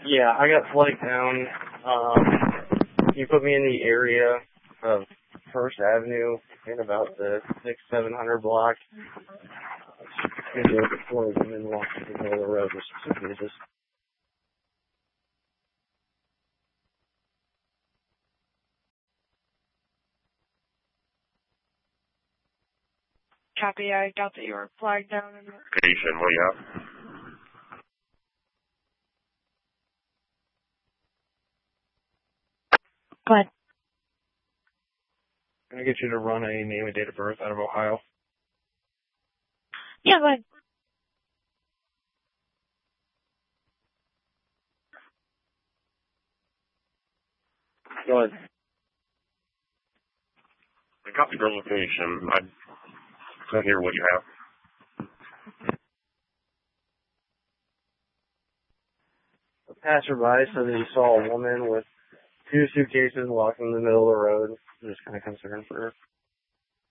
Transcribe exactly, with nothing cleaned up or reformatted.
Yeah, I got flagged down. Um, you put me in the area of First Avenue in about the six, seven hundred block. Maybe before we come in walk to the middle of the road or something. Just Copy, I got that you were flagged down. In the... Location, what do you have? Go ahead. Can I get you to run a name and date of birth out of Ohio? Yeah, go ahead. Go ahead. I got the girl's location. I couldn't hear what you have. A passerby said that he saw a woman with two suitcases walking in the middle of the road. I'm just kind of concerned for her.